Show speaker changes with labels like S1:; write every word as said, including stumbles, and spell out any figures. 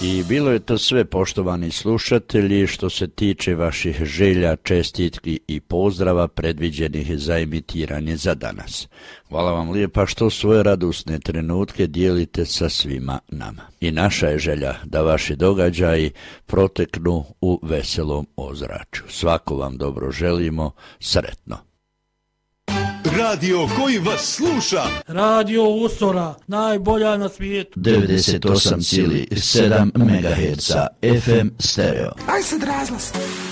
S1: I bilo je to sve, poštovani slušatelji, što se tiče vaših želja, čestitki i pozdrava predviđenih za emitiranje za danas. Hvala vam lijepa što svoje radosne trenutke dijelite sa svima nama. I naša je želja da vaši događaji proteknu u veselom ozračju. Svako vam dobro želimo, sretno.
S2: Radio koji vas sluša.
S3: Radio Usora, najbolja na svijetu.
S1: devedeset osam zarez sedam megaherca F M stereo.
S4: Aj sad razglas.